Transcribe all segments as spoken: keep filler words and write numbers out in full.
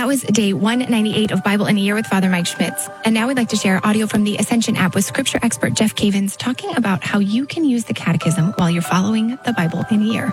That was day one ninety-eight of Bible in a Year with Father Mike Schmitz. And now we'd like to share audio from the Ascension app with scripture expert Jeff Cavins talking about how you can use the catechism while you're following the Bible in a year.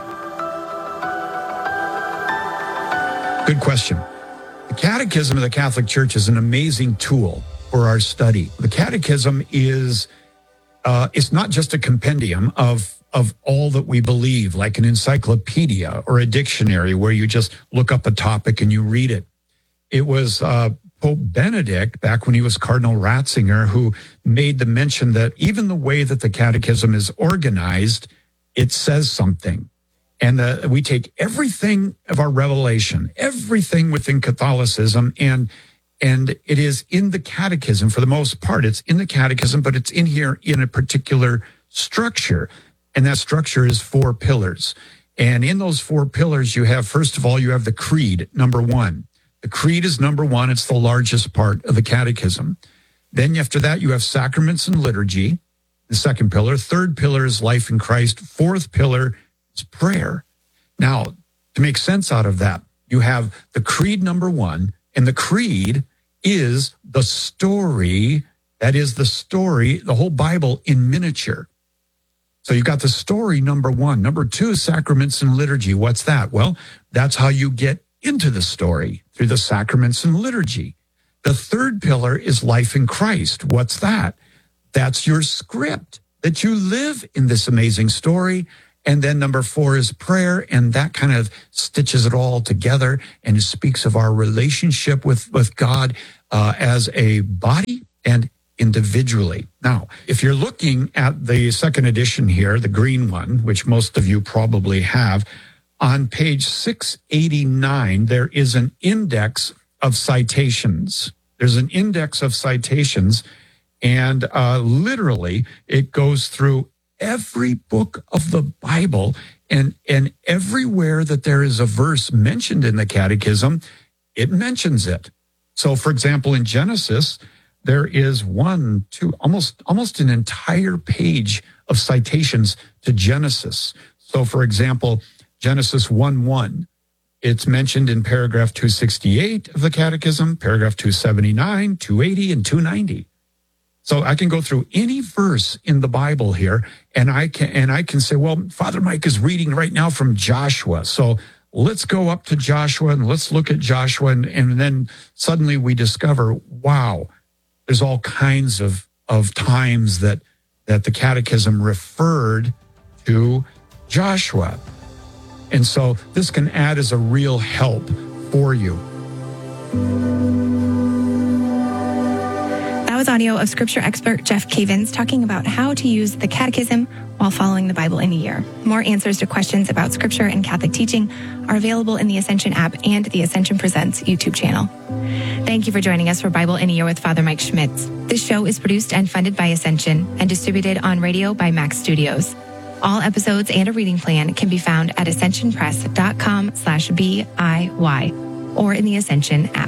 Good question. The Catechism of the Catholic Church is an amazing tool for our study. The Catechism is uh, it's not just a compendium of of all that we believe, like an encyclopedia or a dictionary where you just look up a topic and you read it. It was uh, Pope Benedict, back when he was Cardinal Ratzinger, who made the mention that even the way that the Catechism is organized, it says something. And uh, we take everything of our revelation, everything within Catholicism, and and it is in the Catechism for the most part. It's in the Catechism, but it's in here in a particular structure. And that structure is four pillars. And in those four pillars, you have, first of all, you have the creed, number one. The creed is number one. It's the largest part of the Catechism. Then after that, you have sacraments and liturgy, the second pillar. Third pillar is life in Christ. Fourth pillar is prayer. Now, to make sense out of that, you have the creed number one, and the creed is the story, that is the story, the whole Bible in miniature. So you've got the story, number one. Number two, sacraments and liturgy. What's that? Well, that's how you get into the story, through the sacraments and liturgy. The third pillar is life in Christ. What's that? That's your script, that you live in this amazing story. And then number four is prayer, and that kind of stitches it all together, and it speaks of our relationship with, with God uh, as a body and individually. Now, if you're looking at the second edition here, the green one, which most of you probably have, on page six eighty-nine, there is an index of citations. There's an index of citations, and uh, literally it goes through every book of the Bible, and, and everywhere that there is a verse mentioned in the Catechism, it mentions it. So, for example, in Genesis, there is one, two, almost almost an entire page of citations to Genesis. So, for example, Genesis one one, it's mentioned in paragraph two sixty-eight of the Catechism, paragraph two seventy-nine, two eighty, and two ninety. So I can go through any verse in the Bible here, and I can and I can say, well, Father Mike is reading right now from Joshua, so let's go up to Joshua and let's look at Joshua, and, and then suddenly we discover, wow, there's all kinds of, of times that, that the Catechism referred to Joshua. And so this can add as a real help for you. That was audio of scripture expert Jeff Cavins talking about how to use the Catechism while following the Bible in a year. More answers to questions about scripture and Catholic teaching are available in the Ascension app and the Ascension Presents YouTube channel. Thank you for joining us for Bible in a Year with Father Mike Schmitz. This show is produced and funded by Ascension and distributed on radio by Max Studios. All episodes and a reading plan can be found at ascensionpress.com slash BIY or in the Ascension app.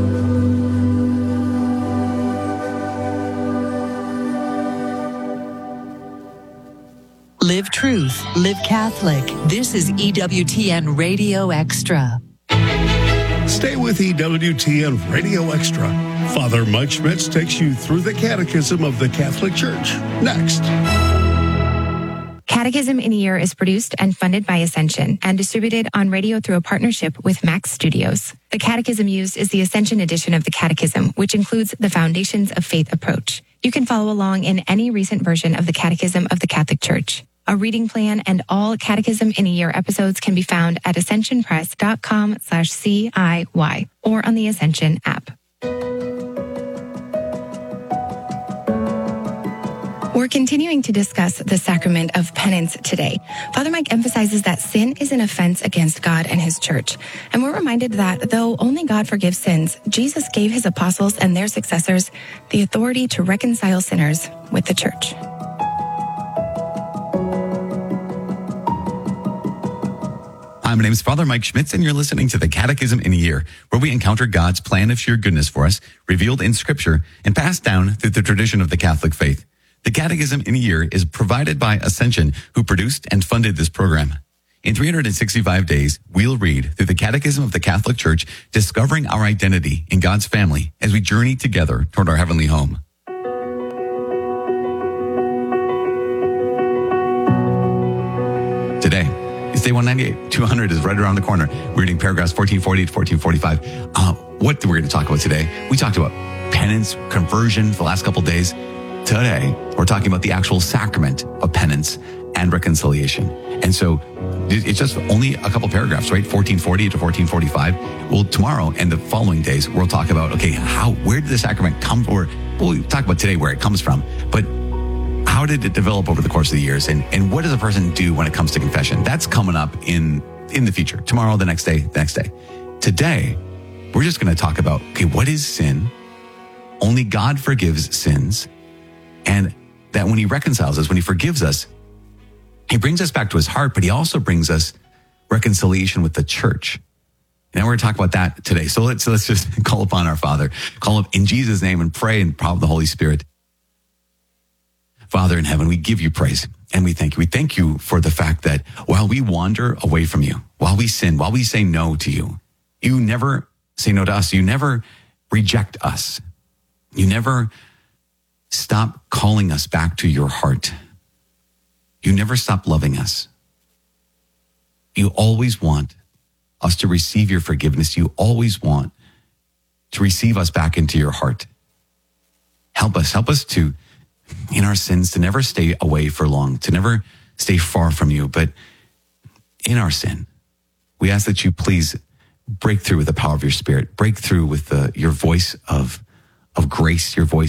Live truth, live Catholic. This is E W T N Radio Extra. Stay with E W T N Radio Extra. Father Mike Schmitz takes you through the Catechism of the Catholic Church. Next. Catechism in a Year is produced and funded by Ascension and distributed on radio through a partnership with Max Studios. The catechism used is the Ascension edition of the Catechism, which includes the Foundations of Faith approach. You can follow along in any recent version of the Catechism of the Catholic Church. A reading plan and all Catechism in a Year episodes can be found at ascensionpress.com slash CIY or on the Ascension app. We're continuing to discuss the sacrament of penance today. Father Mike emphasizes that sin is an offense against God and his church. And we're reminded that though only God forgives sins, Jesus gave his apostles and their successors the authority to reconcile sinners with the church. Hi, my name is Father Mike Schmitz, and you're listening to the Catechism in a Year, where we encounter God's plan of sheer goodness for us, revealed in Scripture, and passed down through the tradition of the Catholic faith. The Catechism in a Year is provided by Ascension, who produced and funded this program. In three hundred sixty-five days, we'll read through the Catechism of the Catholic Church, discovering our identity in God's family as we journey together toward our heavenly home. Today is day one ninety-eight. two hundred is right around the corner. We're reading paragraphs fourteen forty to fourteen forty-five. Uh, what we're going to talk about today, we talked about penance, conversion for the last couple of days. Today, we're talking about the actual sacrament of penance and reconciliation. And so it's just only a couple paragraphs, right? fourteen forty to fourteen forty-five. Well, tomorrow and the following days, we'll talk about, okay, how, where did the sacrament come from? Or we'll talk about today where it comes from, but how did it develop over the course of the years? And, and what does a person do when it comes to confession? That's coming up in, in the future. Tomorrow, the next day, the next day. Today, we're just going to talk about, okay, what is sin? Only God forgives sins. And that when he reconciles us, when he forgives us, he brings us back to his heart, but he also brings us reconciliation with the church. Now we're going to talk about that today. So let's, let's just call upon our Father, call up in Jesus' name and pray and power of the Holy Spirit. Father in heaven, we give you praise and we thank you. We thank you for the fact that while we wander away from you, while we sin, while we say no to you, you never say no to us. You never reject us. You never stop calling us back to your heart. You never stop loving us. You always want us to receive your forgiveness. You always want to receive us back into your heart. Help us, help us to, in our sins, to never stay away for long, to never stay far from you. But in our sin, we ask that you please break through with the power of your Spirit, break through with the, your voice of, of grace, your voice